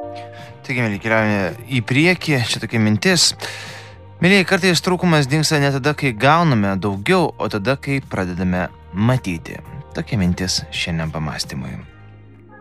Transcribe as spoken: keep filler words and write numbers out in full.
Taigi, mėly, keliaujame į priekį, čia tokia mintis. Mėlyje, kartais trūkumas dingsta ne tada, kai gauname daugiau, o tada, kai pradedame matyti. Tokia mintis šiandien pamastymui.